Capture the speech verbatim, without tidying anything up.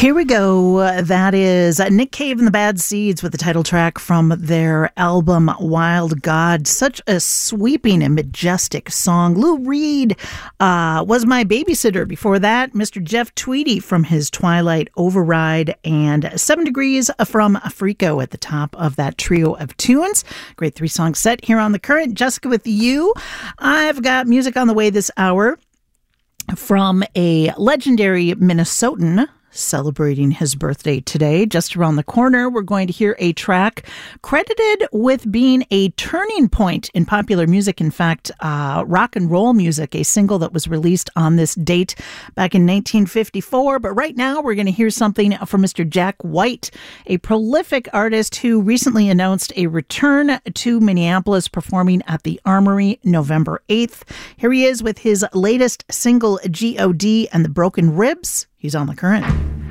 Here we go. That is Nick Cave and the Bad Seeds with the title track from their album Wild God. Such a sweeping and majestic song. Lou Reed uh, was my babysitter. Before that, Mister Jeff Tweedy from his Twilight Override, and Seven Degrees from Africo at the top of that trio of tunes. Great three-song set here on The Current. Jessica with you. I've got music on the way this hour from a legendary Minnesotan celebrating his birthday today. Just around the corner, we're going to hear a track credited with being a turning point in popular music. In fact, uh, rock and roll music, a single that was released on this date back in nineteen fifty-four. But right now, we're going to hear something from Mister Jack White, a prolific artist who recently announced a return to Minneapolis, performing at the Armory November eighth. Here he is with his latest single, G O D and the Broken Ribs. He's on The Current.